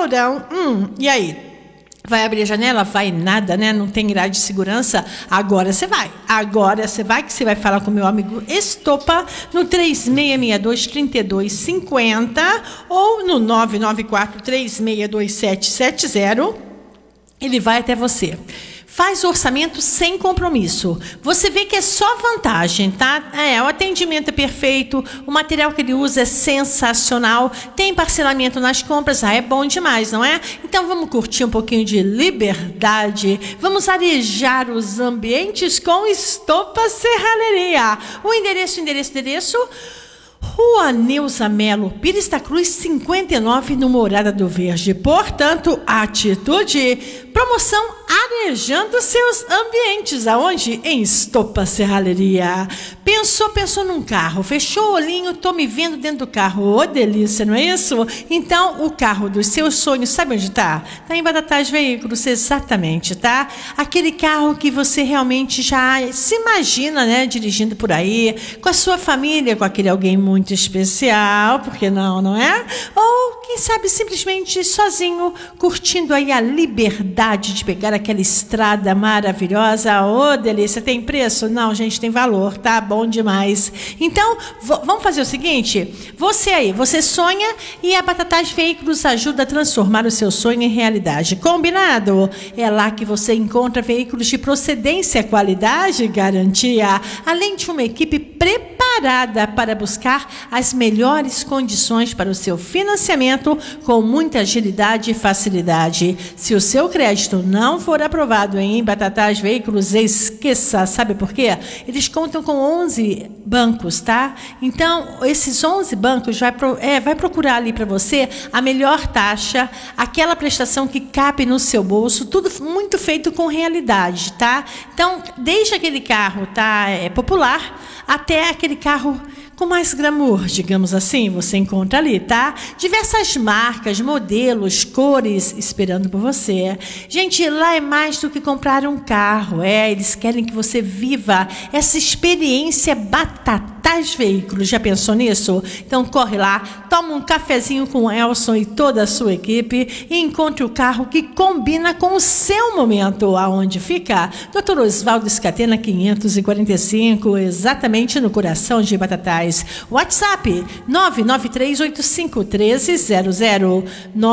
calorão. E aí? Vai abrir a janela? Vai nada, né? Não tem grade de segurança? Agora você vai. Agora você vai, que você vai falar com o meu amigo Estopa no 3662-3250 ou no 994-362770. Ele vai até você. Faz o orçamento sem compromisso. Você vê que é só vantagem, tá? O atendimento é perfeito, o material que ele usa é sensacional, tem parcelamento nas compras, é bom demais, não é? Então vamos curtir um pouquinho de liberdade, vamos arejar os ambientes com Estopa Serralheria. O endereço... Rua Neuza Melo Pires da Cruz 59, no Morada do Verde. Portanto, atitude, promoção arejando seus ambientes. Aonde? Em Estopa Serralheria. Pensou num carro, fechou o olhinho, tô me vendo dentro do carro. Ô, delícia, não é isso? Então, o carro dos seus sonhos, sabe onde tá? Tá em Batatais Veículos, exatamente, tá? Aquele carro que você realmente já se imagina, né, dirigindo por aí, com a sua família, com aquele alguém muito especial, porque não é? Ou, quem sabe, simplesmente sozinho, curtindo aí a liberdade de pegar aquela estrada maravilhosa. Ô, delícia, tem preço? Não, gente, tem valor, tá bom demais. Então, vamos fazer o seguinte, você sonha e a Batatais Veículos ajuda a transformar o seu sonho em realidade. Combinado? É lá que você encontra veículos de procedência, qualidade e garantia, além de uma equipe preparada para buscar as melhores condições para o seu financiamento com muita agilidade e facilidade. Se o seu crédito não for aprovado em Batatais Veículos, esqueça. Sabe por quê? Eles contam com 11 bancos, tá? Então, esses 11 bancos vai procurar ali para você a melhor taxa, aquela prestação que cabe no seu bolso, tudo muito feito com realidade, tá? Então, desde aquele carro, tá, popular, até aquele carro com mais glamour, digamos assim, você encontra ali, tá? Diversas marcas, modelos, cores esperando por você. Gente, lá é mais do que comprar um carro, eles querem que você viva essa experiência Batatais Veículos. Já pensou nisso? Então corre lá, toma um cafezinho com o Elson e toda a sua equipe e encontre o carro que combina com o seu momento. Aonde fica? Dr. Oswaldo Scatena 545, exatamente no coração de Batatais. WhatsApp 993851300,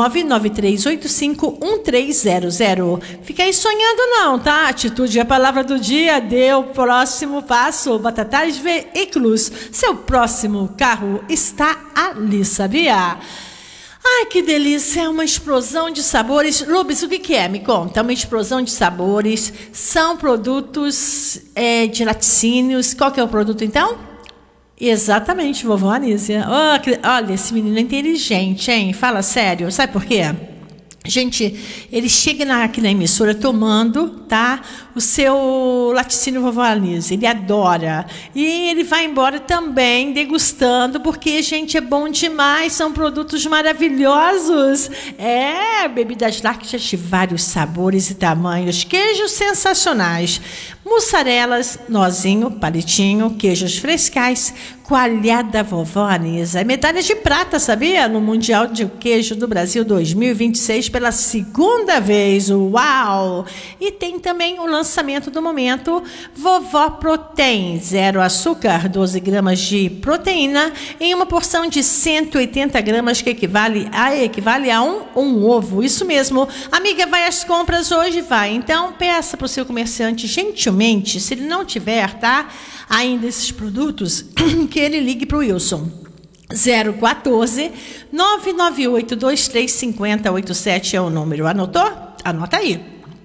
993851300. Fica aí sonhando não, tá? Atitude é a palavra do dia. Dê o próximo passo. Batatais Veículos, seu próximo carro está ali, sabia? Ai, que delícia, é uma explosão de sabores. Lubes, o que é? Me conta. É uma explosão de sabores, são produtos de laticínios. Qual que é o produto, então? Exatamente, vovó Anísia. Olha, esse menino é inteligente, hein? Fala sério. Sabe por quê? Gente, ele chega aqui na emissora tomando, tá, o seu laticínio vovó Anísia. Ele adora. E ele vai embora também degustando, porque, gente, é bom demais. São produtos maravilhosos. Bebidas lácteas de vários sabores e tamanhos. Queijos sensacionais. Mussarelas, nozinho, palitinho, queijos frescais, coalhada vovó Anísia. Medalha de prata, sabia? No Mundial de Queijo do Brasil 2026, pela segunda vez. Uau! E tem também o lançamento do momento, Vovó Protein, 0 açúcar, 12 gramas de proteína, em uma porção de 180 gramas, que equivale a um ovo. Isso mesmo. Amiga, vai às compras hoje? Vai. Então, peça para o seu comerciante, gentilmente, se ele não tiver, tá, ainda esses produtos, que ele ligue para o Wilson. 014 998 235087 é o número. Anotou? Anota aí.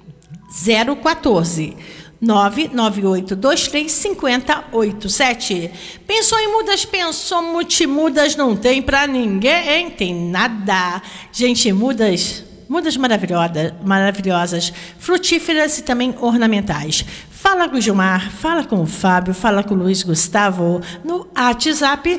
014 998 235087. Pensou em mudas? Pensou multimudas? Não tem pra ninguém, tem nada. Gente, mudas maravilhosas, frutíferas e também ornamentais. Fala com o Gilmar, fala com o Fábio, fala com o Luiz Gustavo no WhatsApp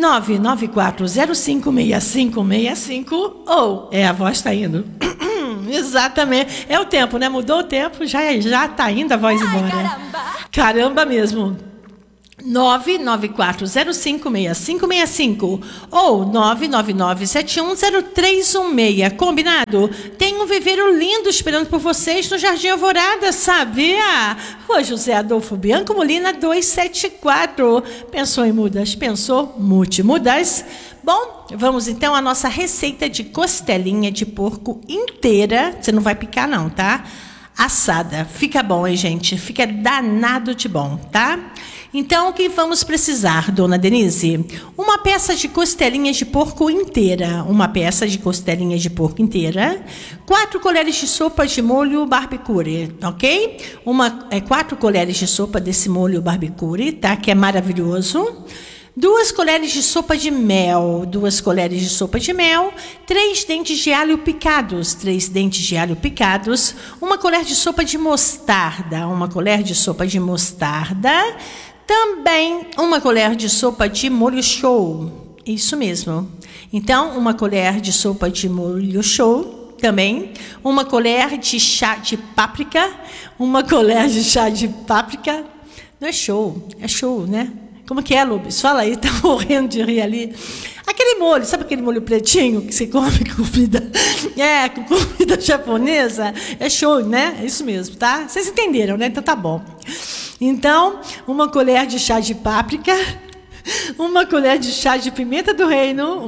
994056565, ou a voz está indo. Exatamente, é o tempo, né? Mudou o tempo, já tá indo a voz embora. Caramba mesmo. 994056565 ou 999710316. Combinado? Tem um viveiro lindo esperando por vocês no Jardim Alvorada, sabia? Rua José Adolfo Bianco Molina 274. Pensou em mudas? Pensou multimudas? Bom, vamos então à nossa receita de costelinha de porco inteira. Você não vai picar não, tá? Assada. Fica bom, hein, gente? Fica danado de bom, tá? Então, o que vamos precisar, dona Denise? Uma peça de costelinhas de porco inteira. 4 colheres de sopa de molho barbecue, ok? 4 colheres de sopa desse molho barbecue, tá? Que é maravilhoso. 2 colheres de sopa de mel, 3 dentes de alho picados, 1 colher de sopa de mostarda, também 1 colher de sopa de molho show, isso mesmo. Então, 1 colher de sopa de molho show, também 1 colher de chá de páprica, não é show, é show, né? Como que é, Lubes? Fala aí, tá morrendo de rir ali. Aquele molho, sabe aquele molho pretinho que você come com comida japonesa? É show, né? É isso mesmo, tá? Vocês entenderam, né? Então tá bom. Então, 1 colher de chá de páprica, 1 colher de chá de pimenta do reino,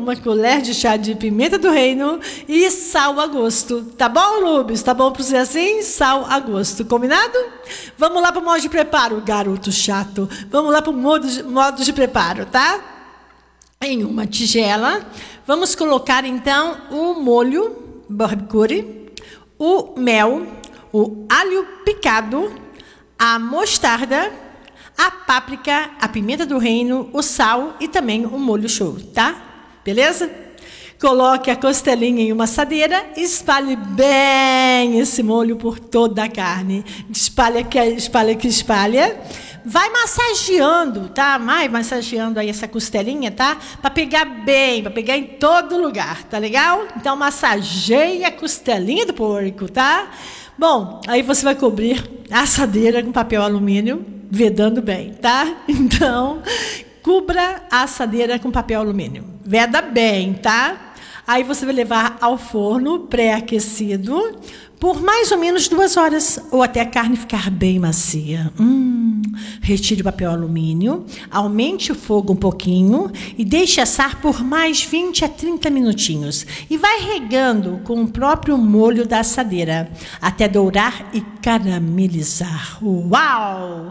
e sal a gosto. Tá bom, Lubes? Tá bom pra você assim? Sal a gosto. Combinado? Vamos lá pro modo de preparo, garoto chato. Vamos lá pro modo de preparo, tá? Em uma tigela, vamos colocar então o molho barbecue, o mel, o alho picado, a mostarda, a páprica, a pimenta do reino, o sal e também o molho show, tá? Beleza? Coloque a costelinha em uma assadeira e espalhe bem esse molho por toda a carne. Espalha. Vai massageando, tá? Vai massageando aí essa costelinha, tá? Para pegar bem, para pegar em todo lugar, tá legal? Então massageia a costelinha do porco, tá? Bom, aí você vai cobrir a assadeira com papel alumínio, vedando bem, tá? Então, cubra a assadeira com papel alumínio. Veda bem, tá? Aí você vai levar ao forno pré-aquecido por mais ou menos 2 horas, ou até a carne ficar bem macia. Retire o papel alumínio, aumente o fogo um pouquinho e deixe assar por mais 20 a 30 minutinhos. E vai regando com o próprio molho da assadeira, até dourar e caramelizar. Uau!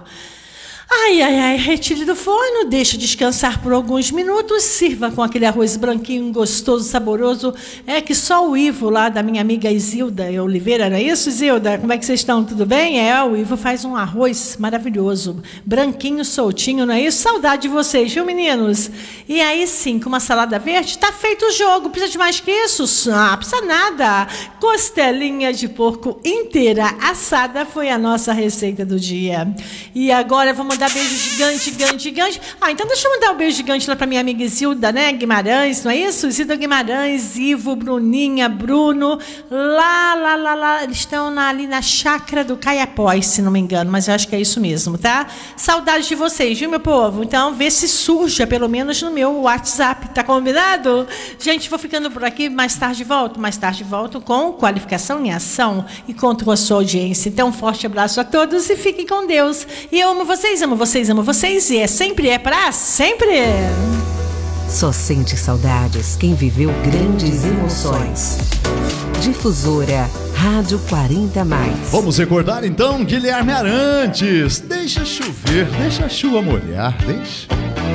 Retire do forno, deixe descansar por alguns minutos, sirva com aquele arroz branquinho, gostoso, saboroso, que só o Ivo lá da minha amiga Isilda Oliveira, não é isso, Isilda? Como é que vocês estão? Tudo bem? O Ivo faz um arroz maravilhoso, branquinho, soltinho, não é isso? Saudade de vocês, viu, meninos? E aí sim, com uma salada verde, tá feito o jogo, precisa de mais que isso? Precisa nada. Costelinha de porco inteira assada foi a nossa receita do dia. E agora vamos dar beijo gigante. Então deixa eu mandar um beijo gigante lá para minha amiga Isilda, né? Guimarães, não é isso? Isilda Guimarães, Ivo, Bruninha, Bruno, lá, eles estão ali na chácara do Caiapós, se não me engano, mas eu acho que é isso mesmo, tá? Saudades de vocês, viu, meu povo? Então vê se surja, pelo menos no meu WhatsApp, tá combinado? Gente, vou ficando por aqui, mais tarde volto com Qualificação em Ação e conto com a sua audiência. Então um forte abraço a todos e fiquem com Deus. E eu amo vocês, e sempre é pra sempre. Só sente saudades quem viveu grandes emoções. Difusora Rádio 40+. Vamos recordar então Guilherme Arantes. Deixa chover, deixa a chuva molhar, deixa.